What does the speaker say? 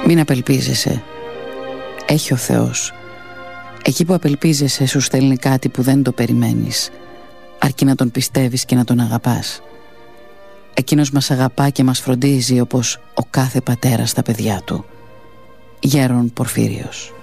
Μην απελπίζεσαι. Έχει ο Θεός. Εκεί που απελπίζεσαι σου στέλνει κάτι που δεν το περιμένεις, αρκεί να τον πιστεύεις και να τον αγαπάς. Εκείνος μας αγαπά και μας φροντίζει όπως ο κάθε πατέρας στα παιδιά του. Γέρον Πορφύριος.